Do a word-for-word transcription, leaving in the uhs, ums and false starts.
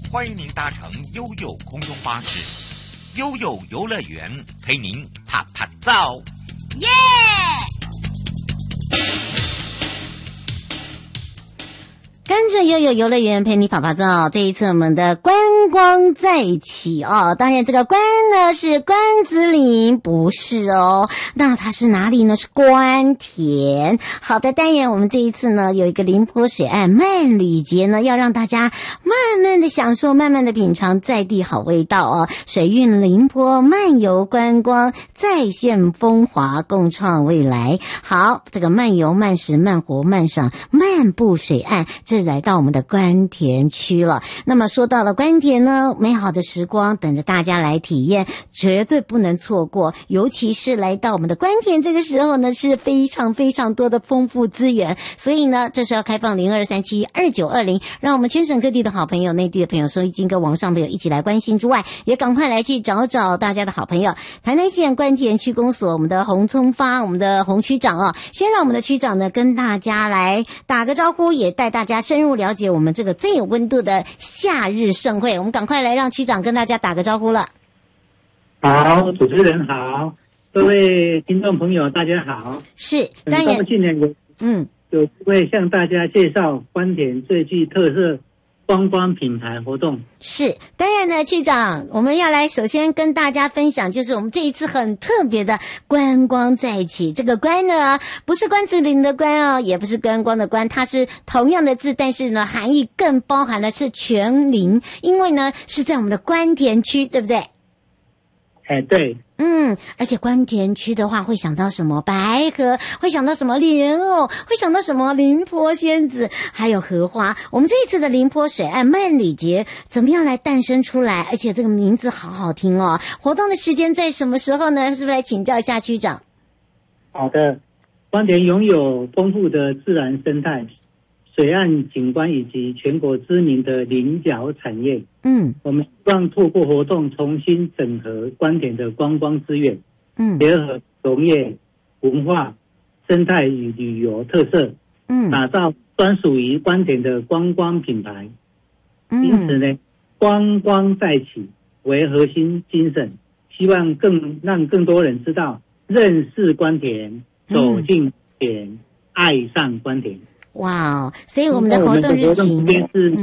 欢迎您搭乘悠悠空中巴士，悠悠游乐园陪您啪啪照。 耶！跟着悠悠游乐园陪你跑跑照，这一次我们的观光在一起哦，当然这个关呢是关子岭，不是哦，那它是哪里呢？是关田。好的，当然我们这一次呢有一个林坡水岸慢旅节呢，要让大家慢慢的享受，慢慢的品尝在地好味道哦。水韵林坡漫游观光，再现风华，共创未来。好，这个慢游慢食慢活慢赏漫步水岸，这来到我们的关田区了。那么说到了关田呢，美好的时光等着大家来体验，绝对不能错过。尤其是来到我们的关田这个时候呢，是非常非常多的丰富资源。所以呢，这是要开放零二三七二九二零，让我们全省各地的好朋友、内地的朋友、收音机跟网上朋友一起来关心之外，也赶快来去找找大家的好朋友。台南县关田区公所我们的洪聪发，我们的洪区长哦，先让我们的区长呢跟大家来打个招呼，也带大家深入了解我们这个最有温度的夏日盛会。我们赶快来让区长跟大家打个招呼了。 好，主持人好，各位听众朋友大家好。 是，当然今年有嗯有机会向大家介绍关田最具特色观光品牌活动。 是，当然呢，区长，我们要来首先跟大家分享，就是我们这一次很特别的观光在一起。这个观呢，不是关子岭的观哦，也不是观光的观，它是同样的字，但是呢，含义更包含的是全林，因为呢是在我们的关田区，对不对？ 哎，对。 嗯，而且关田区的话会想到什么？白河，会想到什么？莲藕，会想到什么？林坡仙子，还有荷花。我们这一次的林坡水岸慢旅节怎么样来诞生出来？而且这个名字好好听哦。活动的时间在什么时候呢？是不是来请教一下区长？ 好的，关田拥有丰富的自然生态、水岸景观以及全国知名的菱角产业。嗯，我们希望透过活动重新整合关田的观光资源，嗯，结合农业、文化、生态与旅游特色，嗯，打造专属于关田的观光品牌。嗯，因此呢，观光在一起为核心精神，希望更让更多人知道、认识关田、走进关田、爱上关田。 哇哦！所以我们的活动日期。